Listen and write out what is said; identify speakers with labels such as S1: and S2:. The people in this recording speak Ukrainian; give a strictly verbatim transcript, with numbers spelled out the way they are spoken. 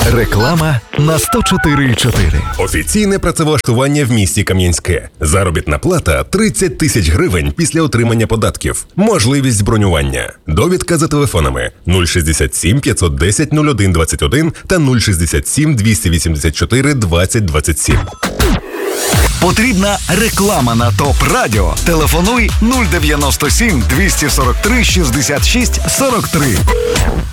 S1: Реклама на сто чотири і чотири.
S2: Офіційне працевлаштування в місті Кам'янське. Заробітна плата тридцять тисяч гривень після отримання податків. Можливість бронювання. Довідка за телефонами нуль шістдесят сім п'ятсот десять нуль один двадцять один та нуль шістдесят сім двісті вісімдесят чотири двадцять двадцять сім.
S1: Потрібна реклама на ТОП Радіо. Телефонуй нуль дев'яносто сім двісті сорок три шістдесят шість сорок три.